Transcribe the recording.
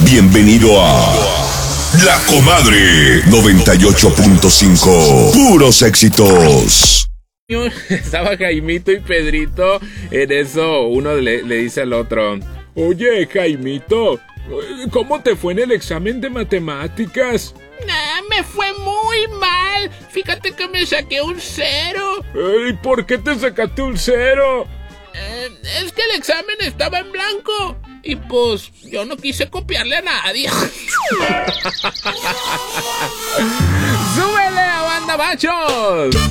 Bienvenido a La Comadre 98.5. Puros éxitos. Estaba Jaimito y Pedrito. En eso uno le dice al otro: oye, Jaimito, ¿cómo te fue en el examen de matemáticas? Me fue muy mal. Fíjate que me saqué un 0. ¿Y por qué te sacaste un 0? Es que el examen estaba en blanco y pues yo no quise copiarle a nadie. ¡Súbele a Banda Machos!